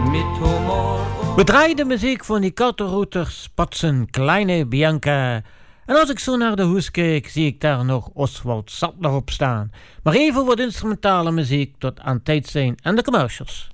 mit Humor. We draaien de muziek van die kattenrouters, Patsen, Kleine Bianca. En als ik zo naar de hoes kijk, zie ik daar nog Oswald Sattler op staan. Maar even wat instrumentale muziek tot aan tijd zijn en de commercials.